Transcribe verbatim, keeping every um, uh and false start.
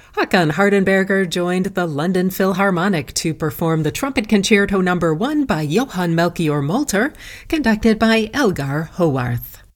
Håkan Hardenberger joined the London Philharmonic to perform the Trumpet Concerto Number One by Johann Melchior Molter, conducted by Elgar Howarth.